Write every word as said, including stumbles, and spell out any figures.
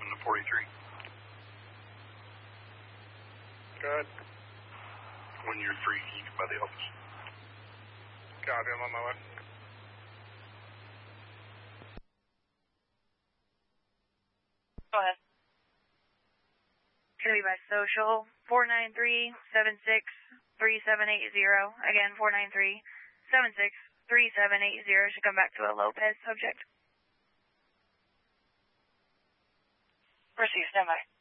seven to forty-three. Good. When you're free, can you come by the office? Copy, I'm on my way. Go ahead. Gonna be by social, four nine three, seven six, three seven eight zero. Again, four nine three, seven six, three seven eight zero. Should come back to a Lopez subject. Proceed, stand by.